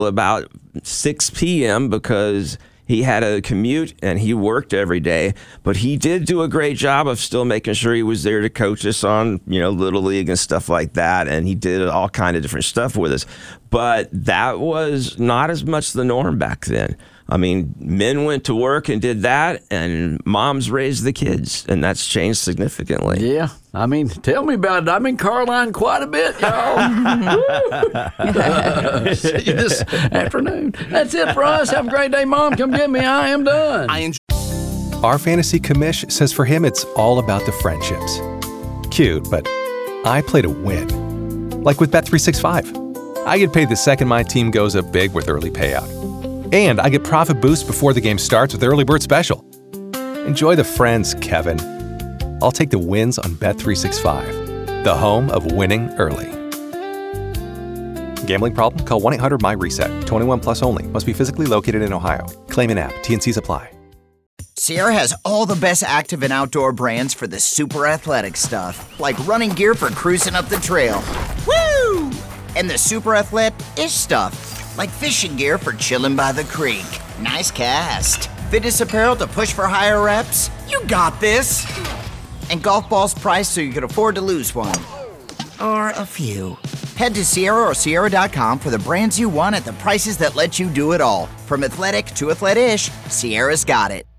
about 6 p.m. because he had a commute and he worked every day, but he did do a great job of still making sure he was there to coach us on, Little League and stuff like that. And he did all kind of different stuff with us. But that was not as much the norm back then. I mean, men went to work and did that, and moms raised the kids, and that's changed significantly. Yeah. I mean, tell me about it. I'm in Carline quite a bit, y'all. See you this afternoon. That's it for us. Have a great day, Mom. Come get me. I am done. Our fantasy commish says for him, it's all about the friendships. Cute, but I play to win. Like with Bet365. I get paid the second my team goes up big with early payout. And I get profit boost before the game starts with Early Bird Special. Enjoy the friends, Kevin. I'll take the wins on Bet365, the home of winning early. Gambling problem? Call 1-800-MY-RESET. 21 plus only. Must be physically located in Ohio. Claim an app. T&Cs apply. Sierra has all the best active and outdoor brands for the super athletic stuff, like running gear for cruising up the trail. Woo! And the super athlete-ish stuff, like fishing gear for chilling by the creek. Nice cast. Fitness apparel to push for higher reps. You got this. And golf balls priced so you can afford to lose one. Or a few. Head to Sierra or Sierra.com for the brands you want at the prices that let you do it all. From athletic to athlete-ish, Sierra's got it.